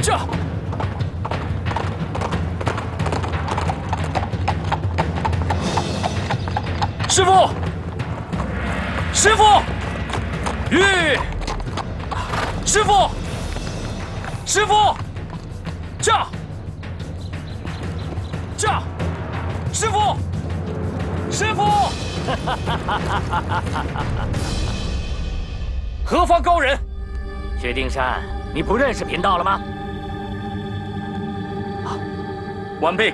驾！师傅，师傅，吁！师傅，师傅，驾！驾！师傅，师傅！何方高人？ 薛丁山，你不认识贫道了吗？ 晚辈